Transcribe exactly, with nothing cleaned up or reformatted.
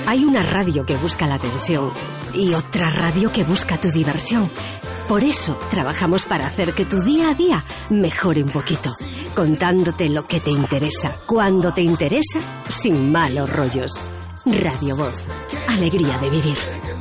Hay una radio que busca la atención y otra radio que busca tu diversión. Por eso trabajamos para hacer que tu día a día mejore un poquito, contándote lo que te interesa, cuando te interesa, sin malos rollos. Radio Voz, alegría de vivir.